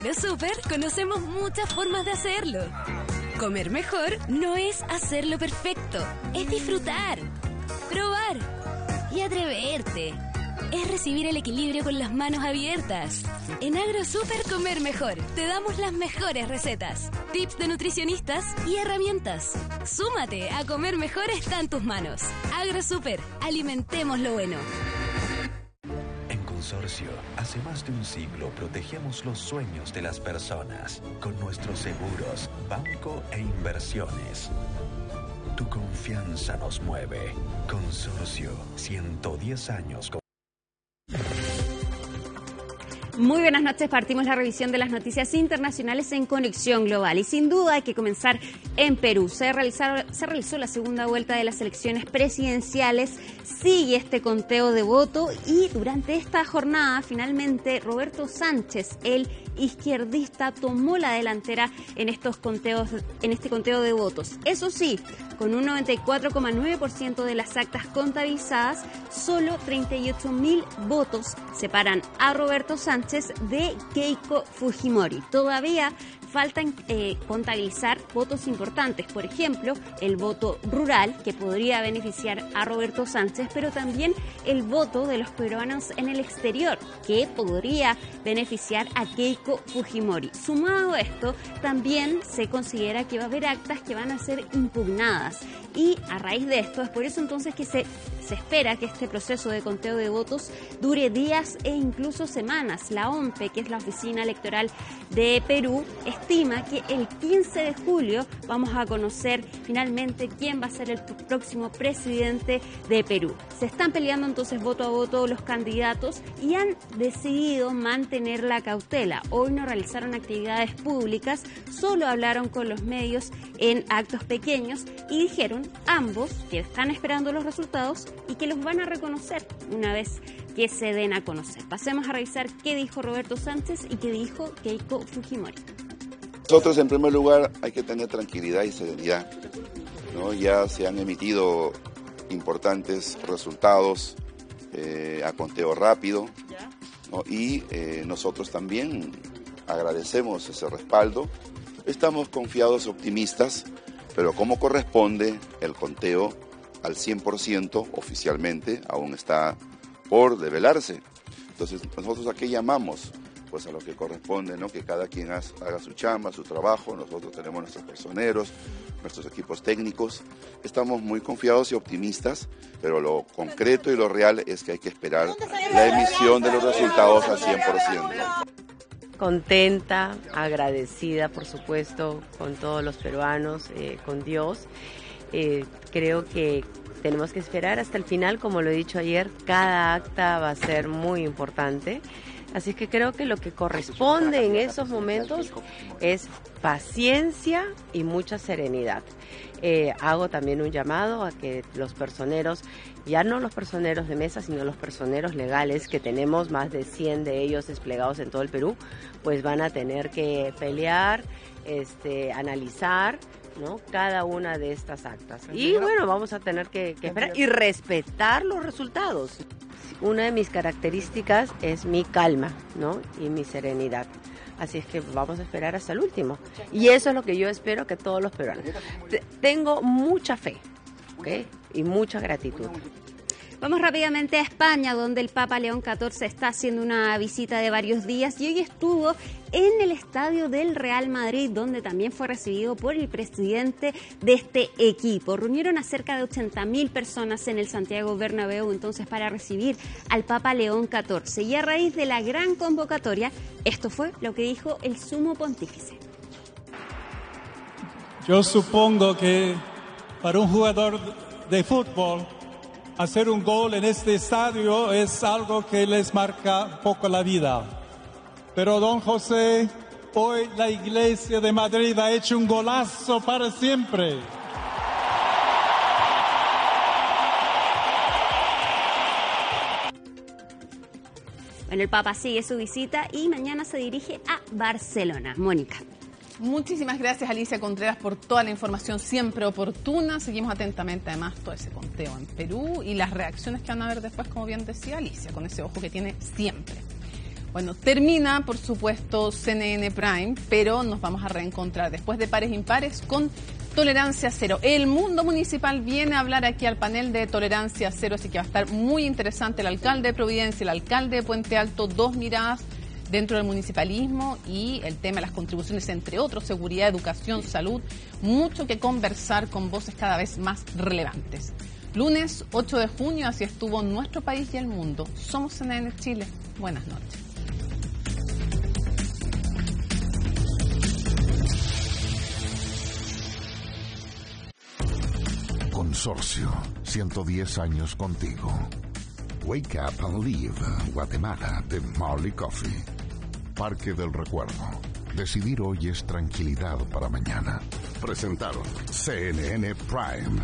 En Super conocemos muchas formas de hacerlo. Comer mejor no es hacerlo perfecto, es disfrutar, probar y atreverte. Es recibir el equilibrio con las manos abiertas. En AgroSuper Comer Mejor te damos las mejores recetas, tips de nutricionistas y herramientas. Súmate a Comer Mejor, está en tus manos. AgroSuper, alimentemos lo bueno. Consorcio, hace más de un siglo protegemos los sueños de las personas con nuestros seguros, banco e inversiones. Tu confianza nos mueve. Consorcio, 110 años. Muy buenas noches, partimos la revisión de las noticias internacionales en Conexión Global y sin duda hay que comenzar en Perú. Se realizó la segunda vuelta de las elecciones presidenciales, sigue este conteo de voto y durante esta jornada finalmente Roberto Sánchez, el izquierdista, tomó la delantera en este conteo de votos. Eso sí, con un 94,9% de las actas contabilizadas, solo 38.000 votos separan a Roberto Sánchez de Keiko Fujimori. Todavía faltan contabilizar votos importantes, por ejemplo, el voto rural, que podría beneficiar a Roberto Sánchez, pero también el voto de los peruanos en el exterior, que podría beneficiar a Keiko Fujimori. Sumado a esto, también se considera que va a haber actas que van a ser impugnadas. Y a raíz de esto, es por eso entonces que se espera que este proceso de conteo de votos dure días e incluso semanas. La OMPE, que es la Oficina Electoral de Perú, estima que el 15 de julio vamos a conocer finalmente quién va a ser el próximo presidente de Perú. Se están peleando entonces voto a voto los candidatos y han decidido mantener la cautela. Hoy no realizaron actividades públicas, solo hablaron con los medios en actos pequeños y dijeron ambos que están esperando los resultados y que los van a reconocer una vez que se den a conocer. Pasemos a revisar qué dijo Roberto Sánchez y qué dijo Keiko Fujimori. Nosotros, en primer lugar, hay que tener tranquilidad y serenidad, ¿no? Ya se han emitido importantes resultados a conteo rápido, ¿no? Y nosotros también agradecemos ese respaldo. Estamos confiados, optimistas, pero como corresponde, el conteo al 100% oficialmente aún está por develarse. Entonces, nosotros aquí llamamos pues a lo que corresponde, ¿no? Que cada quien haga su chamba, su trabajo. Nosotros tenemos nuestros personeros, nuestros equipos técnicos. Estamos muy confiados y optimistas, pero lo concreto y lo real es que hay que esperar la emisión de los resultados al 100%. Contenta, agradecida, por supuesto, con todos los peruanos, con Dios. Creo que tenemos que esperar hasta el final, como lo he dicho ayer, cada acta va a ser muy importante. Así que creo que lo que corresponde en esos momentos es paciencia y mucha serenidad. Hago también un llamado a que los personeros, ya no los personeros de mesa, sino los personeros legales, que tenemos más de 100 de ellos desplegados en todo el Perú, pues van a tener que pelear, analizar, ¿no? Cada una de estas actas. Y bueno, vamos a tener que esperar y respetar los resultados. Una de mis características es mi calma, ¿no? Y mi serenidad. Así es que vamos a esperar hasta el último. Y eso es lo que yo espero que todos los peruanos. Tengo mucha fe, ¿ok? Y mucha gratitud. Vamos rápidamente a España, donde el Papa León XIV está haciendo una visita de varios días y hoy estuvo en el estadio del Real Madrid, donde también fue recibido por el presidente de este equipo. Reunieron a cerca de 80.000 personas en el Santiago Bernabéu entonces para recibir al Papa León XIV. Y a raíz de la gran convocatoria, esto fue lo que dijo el sumo pontífice. Yo supongo que para un jugador de fútbol, hacer un gol en este estadio es algo que les marca un poco la vida. Pero don José, hoy la Iglesia de Madrid ha hecho un golazo para siempre. Bueno, el Papa sigue su visita y mañana se dirige a Barcelona. Mónica. Muchísimas gracias, Alicia Contreras, por toda la información siempre oportuna. Seguimos atentamente, además, todo ese conteo en Perú y las reacciones que van a haber después, como bien decía Alicia, con ese ojo que tiene siempre. Bueno, termina, por supuesto, CNN Prime, pero nos vamos a reencontrar después de Pares Impares con Tolerancia Cero. El mundo municipal viene a hablar aquí al panel de Tolerancia Cero, así que va a estar muy interesante. El alcalde de Providencia, el alcalde de Puente Alto, dos miradas dentro del municipalismo y el tema de las contribuciones, entre otros, seguridad, educación, salud. Mucho que conversar con voces cada vez más relevantes. Lunes 8 de junio, así estuvo nuestro país y el mundo. Somos CNN Chile. Buenas noches. Consorcio, 110 años contigo. Wake Up and Live, Guatemala, de Marley Coffee. Parque del Recuerdo. Decidir hoy es tranquilidad para mañana. Presentaron CNN Prime.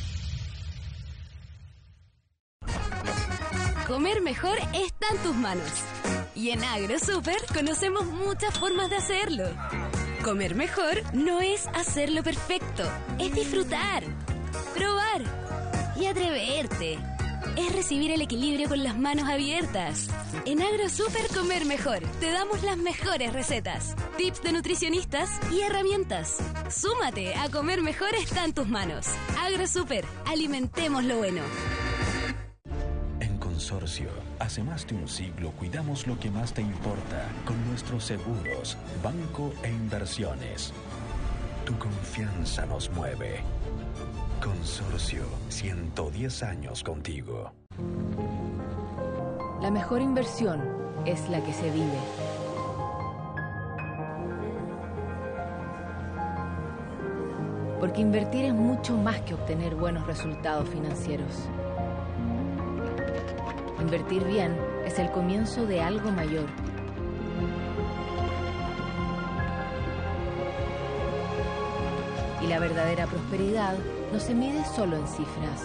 Comer mejor está en tus manos. Y en AgroSuper conocemos muchas formas de hacerlo. Comer mejor no es hacerlo perfecto, es disfrutar, probar y atreverte. Es recibir el equilibrio con las manos abiertas. En AgroSuper Comer Mejor te damos las mejores recetas, tips de nutricionistas y herramientas. Súmate a Comer Mejor está en tus manos. AgroSuper, alimentemos lo bueno. En Consorcio, hace más de un siglo cuidamos lo que más te importa con nuestros seguros, banco e inversiones. Tu confianza nos mueve. Consorcio, 110 años contigo. La mejor inversión es la que se vive. Porque invertir es mucho más que obtener buenos resultados financieros. Invertir bien es el comienzo de algo mayor. Y la verdadera prosperidad no se mide solo en cifras.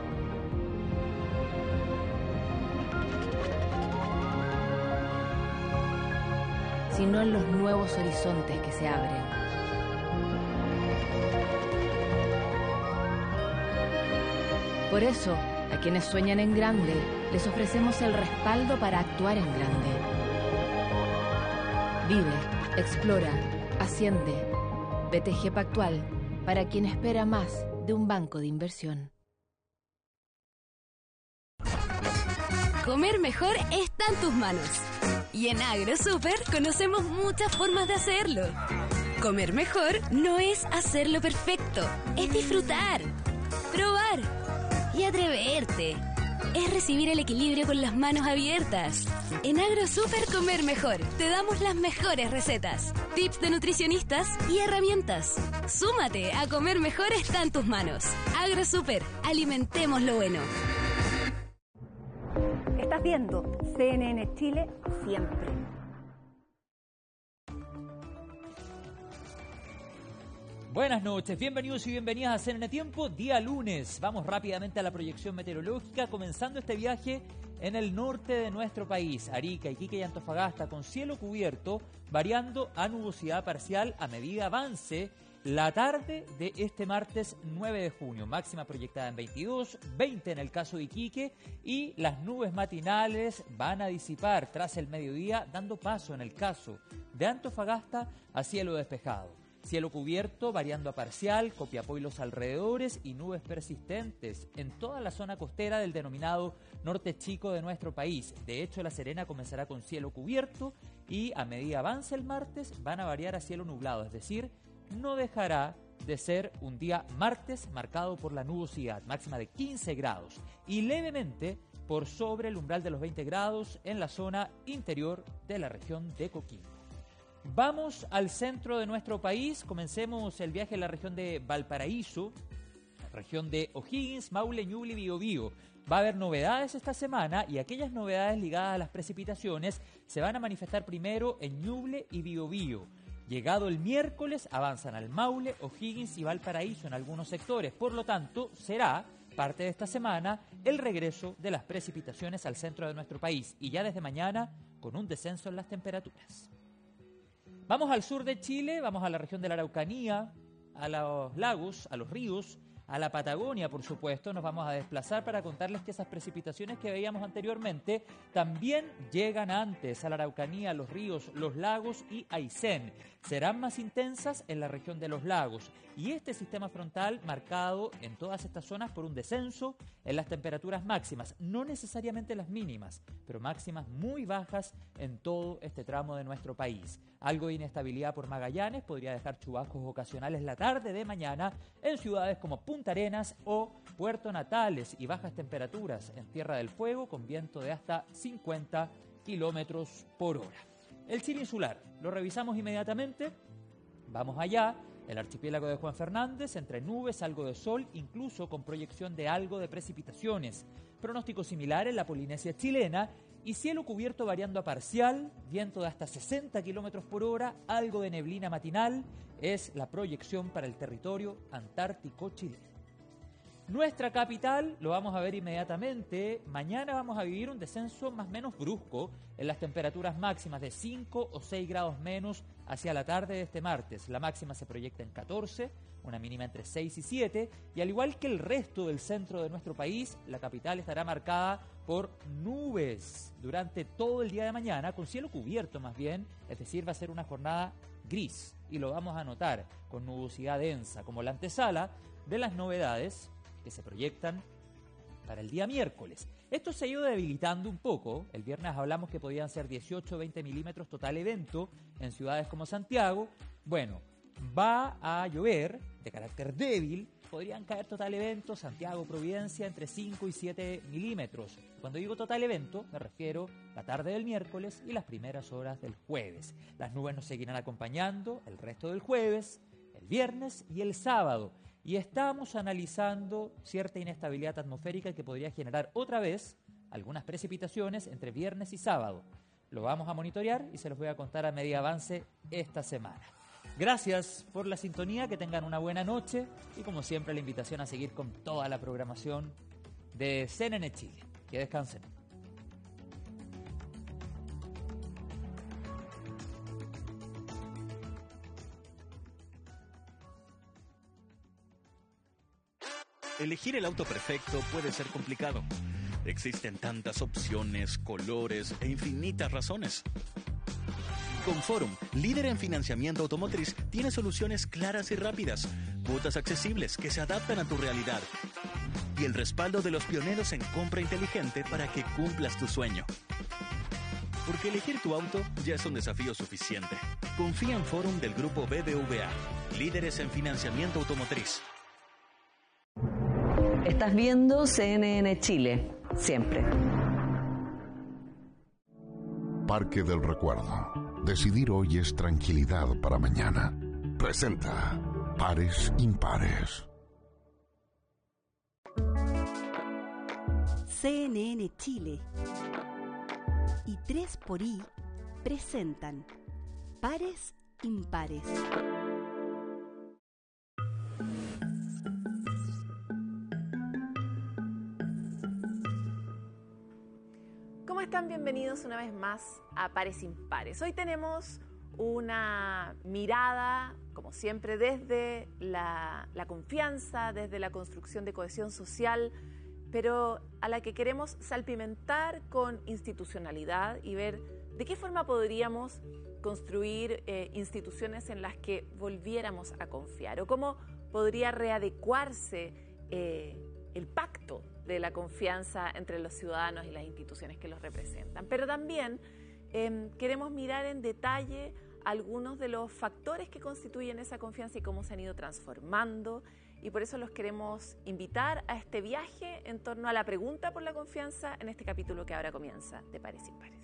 Sino en los nuevos horizontes que se abren. Por eso, a quienes sueñan en grande, les ofrecemos el respaldo para actuar en grande. Vive, explora, asciende. BTG Pactual, para quien espera más de un banco de inversión. Comer mejor está en tus manos. Y en AgroSuper conocemos muchas formas de hacerlo. Comer mejor no es hacerlo perfecto, es disfrutar, probar y atreverte. Es recibir el equilibrio con las manos abiertas. En AgroSuper Comer Mejor te damos las mejores recetas, tips de nutricionistas y herramientas. Súmate a Comer Mejor está en tus manos. AgroSuper, alimentemos lo bueno. Estás viendo CNN Chile siempre. Buenas noches, bienvenidos y bienvenidas a CNN Tiempo, día lunes. Vamos rápidamente a la proyección meteorológica, comenzando este viaje en el norte de nuestro país, Arica, Iquique y Antofagasta, con cielo cubierto, variando a nubosidad parcial a medida avance la tarde de este martes 9 de junio. Máxima proyectada en 22, 20 en el caso de Iquique, y las nubes matinales van a disipar tras el mediodía, dando paso en el caso de Antofagasta a cielo despejado. Cielo cubierto, variando a parcial, Copiapó y los alrededores, y nubes persistentes en toda la zona costera del denominado norte chico de nuestro país. De hecho, La Serena comenzará con cielo cubierto y a medida avance el martes van a variar a cielo nublado, es decir, no dejará de ser un día martes marcado por la nubosidad, máxima de 15 grados y levemente por sobre el umbral de los 20 grados en la zona interior de la región de Coquimbo. Vamos al centro de nuestro país, comencemos el viaje en la región de Valparaíso, región de O'Higgins, Maule, Ñuble y Biobío. Va a haber novedades esta semana y aquellas novedades ligadas a las precipitaciones se van a manifestar primero en Ñuble y Biobío. Llegado el miércoles avanzan al Maule, O'Higgins y Valparaíso en algunos sectores, por lo tanto será parte de esta semana el regreso de las precipitaciones al centro de nuestro país y ya desde mañana con un descenso en las temperaturas. Vamos al sur de Chile, vamos a la región de la Araucanía, a los lagos, a los ríos, a la Patagonia, por supuesto, nos vamos a desplazar para contarles que esas precipitaciones que veíamos anteriormente también llegan antes a la Araucanía, los ríos, los lagos y Aysén. Serán más intensas en la región de los lagos y este sistema frontal marcado en todas estas zonas por un descenso en las temperaturas máximas, no necesariamente las mínimas, pero máximas muy bajas en todo este tramo de nuestro país. Algo de inestabilidad por Magallanes podría dejar chubascos ocasionales la tarde de mañana en ciudades como Punta Arenas o Puerto Natales y bajas temperaturas en Tierra del Fuego con viento de hasta 50 kilómetros por hora. El cielo insular, lo revisamos inmediatamente. Vamos allá. El archipiélago de Juan Fernández, entre nubes, algo de sol, incluso con proyección de algo de precipitaciones. Pronóstico similar en la Polinesia chilena y cielo cubierto variando a parcial, viento de hasta 60 kilómetros por hora, algo de neblina matinal, es la proyección para el territorio antártico chileno. Nuestra capital, lo vamos a ver inmediatamente, mañana vamos a vivir un descenso más o menos brusco en las temperaturas máximas de 5 o 6 grados menos hacia la tarde de este martes. La máxima se proyecta en 14, una mínima entre 6 y 7, y al igual que el resto del centro de nuestro país, la capital estará marcada por nubes durante todo el día de mañana, con cielo cubierto más bien, es decir, va a ser una jornada gris, y lo vamos a notar con nubosidad densa, como la antesala de las novedades que se proyectan para el día miércoles. Esto se ha ido debilitando un poco. El viernes hablamos que podían ser 18 o 20 milímetros total evento en ciudades como Santiago. Bueno, va a llover de carácter débil. Podrían caer total evento Santiago, Providencia entre 5 y 7 milímetros. Cuando digo total evento me refiero a la tarde del miércoles y las primeras horas del jueves. Las nubes nos seguirán acompañando el resto del jueves, el viernes y el sábado. Y estamos analizando cierta inestabilidad atmosférica que podría generar otra vez algunas precipitaciones entre viernes y sábado. Lo vamos a monitorear y se los voy a contar a medida avance esta semana. Gracias por la sintonía, que tengan una buena noche y como siempre la invitación a seguir con toda la programación de CNN Chile. Que descansen. Elegir el auto perfecto puede ser complicado. Existen tantas opciones, colores e infinitas razones. Conforum, líder en financiamiento automotriz, tiene soluciones claras y rápidas, cuotas accesibles que se adaptan a tu realidad y el respaldo de los pioneros en compra inteligente para que cumplas tu sueño. Porque elegir tu auto ya es un desafío suficiente. Confía en Forum del grupo BBVA, líderes en financiamiento automotriz. Estás viendo CNN Chile, siempre. Parque del Recuerdo. Decidir hoy es tranquilidad para mañana. Presenta Pares Impares. CNN Chile y 3xI presentan Pares Impares. ¿Cómo están? Bienvenidos una vez más a Pares Impares. Hoy tenemos una mirada, como siempre, desde la confianza, desde la construcción de cohesión social, pero a la que queremos salpimentar con institucionalidad y ver de qué forma podríamos construir instituciones en las que volviéramos a confiar, o cómo podría readecuarse el pacto de la confianza entre los ciudadanos y las instituciones que los representan. Pero también queremos mirar en detalle algunos de los factores que constituyen esa confianza y cómo se han ido transformando, y por eso los queremos invitar a este viaje en torno a la pregunta por la confianza en este capítulo que ahora comienza de Pares Impares.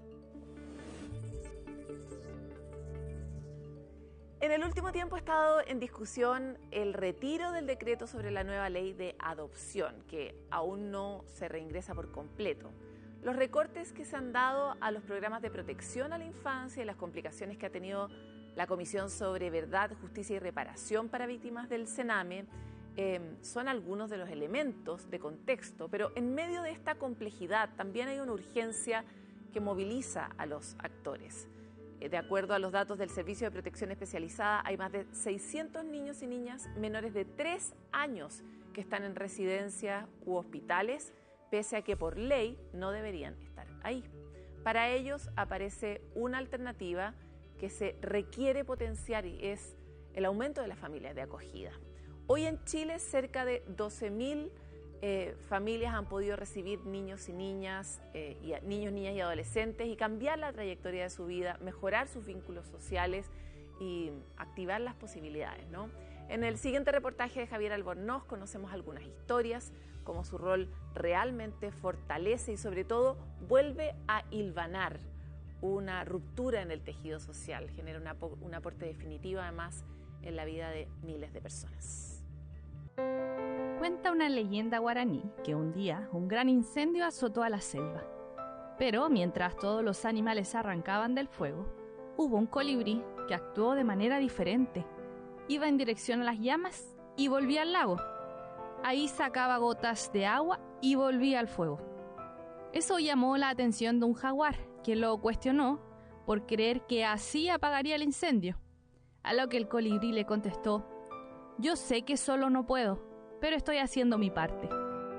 En el último tiempo ha estado en discusión el retiro del decreto sobre la nueva ley de adopción, que aún no se reingresa por completo. Los recortes que se han dado a los programas de protección a la infancia y las complicaciones que ha tenido la Comisión sobre Verdad, Justicia y Reparación para Víctimas del Sename son algunos de los elementos de contexto, pero en medio de esta complejidad también hay una urgencia que moviliza a los actores. De acuerdo a los datos del Servicio de Protección Especializada, hay más de 600 niños y niñas menores de 3 años que están en residencias u hospitales, pese a que por ley no deberían estar ahí. Para ellos aparece una alternativa que se requiere potenciar y es el aumento de las familias de acogida. Hoy en Chile cerca de 12.000 familias han podido recibir niños, niñas y adolescentes y cambiar la trayectoria de su vida, mejorar sus vínculos sociales y activar las posibilidades, ¿no? En el siguiente reportaje de Javier Albornoz conocemos algunas historias, cómo su rol realmente fortalece y sobre todo vuelve a hilvanar una ruptura en el tejido social, genera un aporte definitivo además en la vida de miles de personas. Cuenta una leyenda guaraní que un día un gran incendio azotó a la selva. Pero mientras todos los animales arrancaban del fuego, hubo un colibrí que actuó de manera diferente. Iba en dirección a las llamas y volvía al lago. Ahí sacaba gotas de agua y volvía al fuego. Eso llamó la atención de un jaguar, quien lo cuestionó por creer que así apagaría el incendio. A lo que el colibrí le contestó: «Yo sé que solo no puedo, pero estoy haciendo mi parte».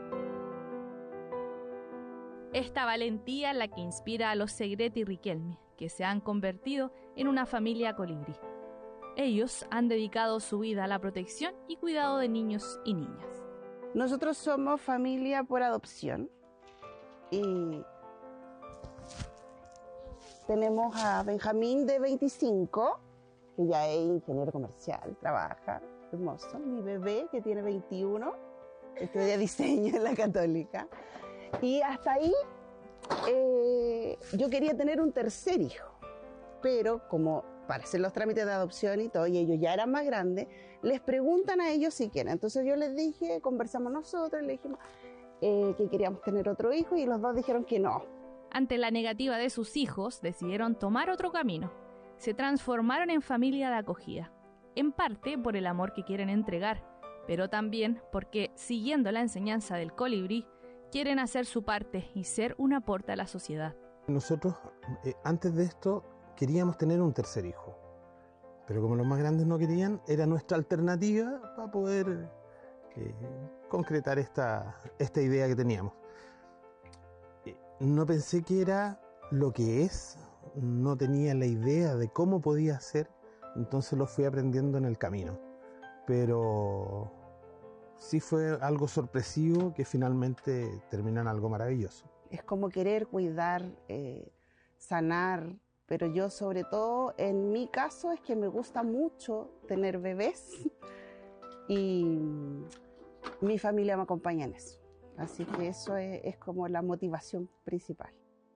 Esta valentía es la que inspira a los Segret y Riquelme, que se han convertido en una familia colibrí. Ellos han dedicado su vida a la protección y cuidado de niños y niñas. Nosotros somos familia por adopción y tenemos a Benjamín de 25, que ya es ingeniero comercial, trabaja, hermoso. Mi bebé que tiene 21, estudia diseño en la Católica. Y hasta ahí yo quería tener un tercer hijo, pero como para hacer los trámites de adopción y todo, y ellos ya eran más grandes, les preguntan a ellos si quieren. Entonces yo les dije, conversamos nosotros, les dijimos que queríamos tener otro hijo y los dos dijeron que no. Ante la negativa de sus hijos, decidieron tomar otro camino. Se transformaron en familia de acogida, en parte por el amor que quieren entregar, pero también porque, siguiendo la enseñanza del colibrí, quieren hacer su parte y ser un aporte a la sociedad. Nosotros, antes de esto, queríamos tener un tercer hijo, pero como los más grandes no querían, era nuestra alternativa para poder concretar esta idea que teníamos. No pensé que era lo que es, no tenía la idea de cómo podía ser, entonces lo fui aprendiendo en el camino, pero sí fue algo sorpresivo que finalmente terminó en algo maravilloso. Es como querer cuidar, sanar, pero yo sobre todo, en mi caso, es que me gusta mucho tener bebés y mi familia me acompaña en eso. Así que eso es como la motivación principal.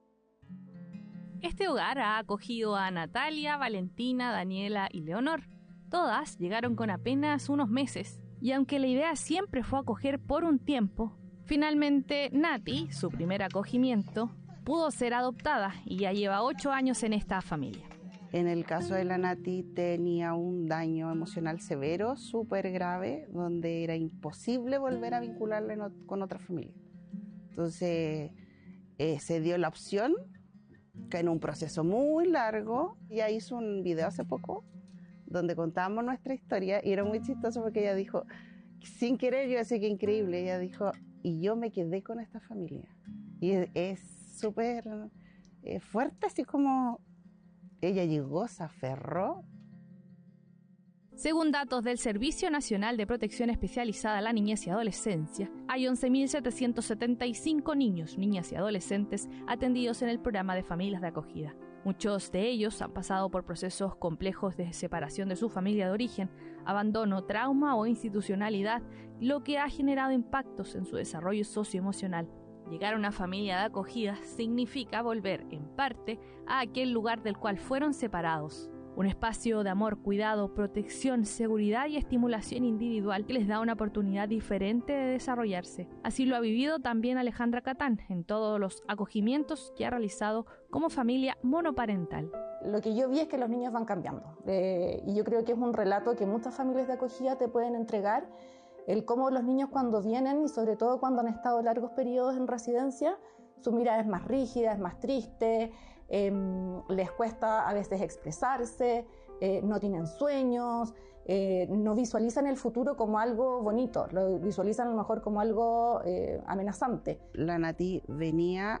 Este hogar ha acogido a Natalia, Valentina, Daniela y Leonor. Todas llegaron con apenas unos meses. Y aunque la idea siempre fue acoger por un tiempo, finalmente Nati, su primer acogimiento, pudo ser adoptada y ya lleva 8 años en esta familia. En el caso de la Nati tenía un daño emocional severo, súper grave, donde era imposible volver a vincularla con otra familia. Entonces se dio la opción, que en un proceso muy largo, ella hizo un video hace poco, donde contábamos nuestra historia y era muy chistoso porque ella dijo, sin querer, yo decía que increíble, ella dijo, y yo me quedé con esta familia. Y es súper fuerte, así como ella llegó, se aferró. Según datos del Servicio Nacional de Protección Especializada a la Niñez y Adolescencia, hay 11.775 niños, niñas y adolescentes atendidos en el programa de familias de acogida. Muchos de ellos han pasado por procesos complejos de separación de su familia de origen, abandono, trauma o institucionalidad, lo que ha generado impactos en su desarrollo socioemocional. Llegar a una familia de acogida significa volver, en parte, a aquel lugar del cual fueron separados. Un espacio de amor, cuidado, protección, seguridad y estimulación individual que les da una oportunidad diferente de desarrollarse. Así lo ha vivido también Alejandra Catán en todos los acogimientos que ha realizado como familia monoparental. Lo que yo vi es que los niños van cambiando y yo creo que es un relato que muchas familias de acogida te pueden entregar, el cómo los niños cuando vienen y sobre todo cuando han estado largos periodos en residencia su mirada es más rígida, es más triste, les cuesta a veces expresarse, no tienen sueños, no visualizan el futuro como algo bonito, lo visualizan a lo mejor como algo amenazante. La Nati venía,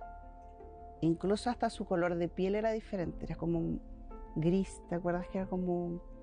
incluso hasta su color de piel era diferente, era como un gris, ¿te acuerdas que era como